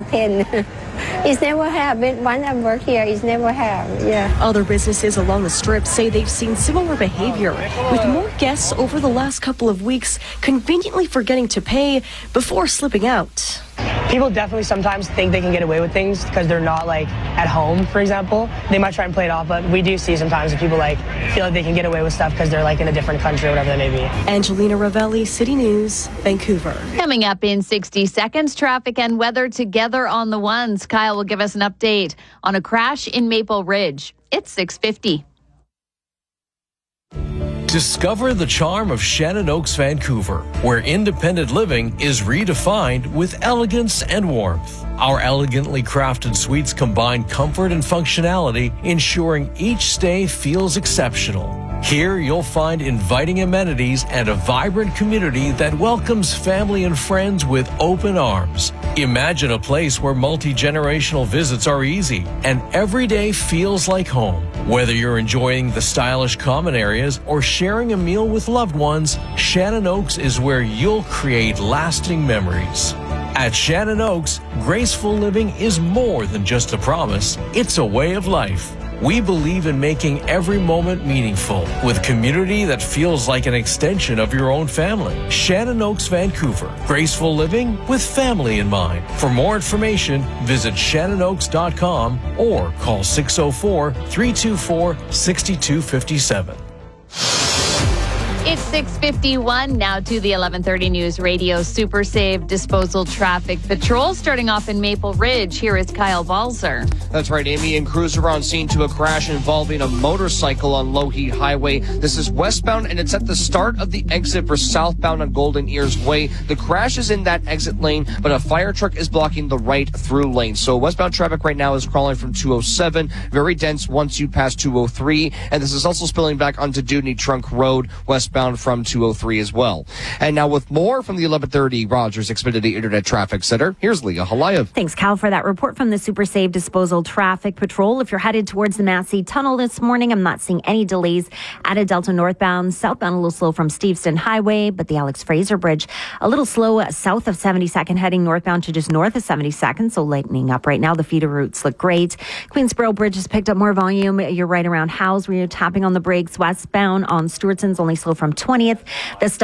10. It's never happened. Once I work here, it's never happened. Yeah. Other businesses along the Strip say they've seen similar behavior, with more guests over the last couple of weeks conveniently forgetting to pay before slipping out. People definitely sometimes think they can get away with things because they're not like at home, for example. They might try and play it off, but we do see sometimes that people like feel like they can get away with stuff because they're like in a different country or whatever that may be. Angelina Ravelli, City News, Vancouver. Coming up in 60 seconds, traffic and weather together on the ones. Kyle will give us an update on a crash in Maple Ridge. It's 6:50. Discover the charm of Shannon Oaks, Vancouver, where independent living is redefined with elegance and warmth. Our elegantly crafted suites combine comfort and functionality, ensuring each stay feels exceptional. Here you'll find inviting amenities and a vibrant community that welcomes family and friends with open arms. Imagine a place where multi-generational visits are easy and every day feels like home. Whether you're enjoying the stylish common areas or sharing a meal with loved ones, Shannon Oaks is where you'll create lasting memories. At Shannon Oaks, graceful living is more than just a promise, it's a way of life. We believe in making every moment meaningful with community that feels like an extension of your own family. Shannon Oaks, Vancouver. Graceful living with family in mind. For more information, visit shannonoaks.com or call 604-324-6257. It's 6:51 now to the 11:30 News Radio Super Save Disposal Traffic Patrol. Starting off in Maple Ridge, here is Kyle Balzer. That's right, Amy, and crews are on scene to a crash involving a motorcycle on Lougheed Highway. This is westbound, and it's at the start of the exit for southbound on Golden Ears Way. The crash is in that exit lane, but a fire truck is blocking the right through lane. So westbound traffic right now is crawling from 207, very dense once you pass 203, and this is also spilling back onto Dewdney Trunk Road, westbound from 203 as well. And now with more from the 1130 Rogers Xfinity Internet Traffic Center, here's Leah Halayev. Thanks, Cal, for that report from the Super Save Disposal Traffic Patrol. If you're headed towards the Massey Tunnel this morning, I'm not seeing any delays at Delta northbound. Southbound a little slow from Steveston Highway, but the Alex Fraser Bridge a little slow south of 72nd, heading northbound to just north of 72nd, so lightening up right now. The feeder routes look great. Queensboro Bridge has picked up more volume. You're right around Howes where you're tapping on the brakes. Westbound on Stewartson's only slow from 20th. The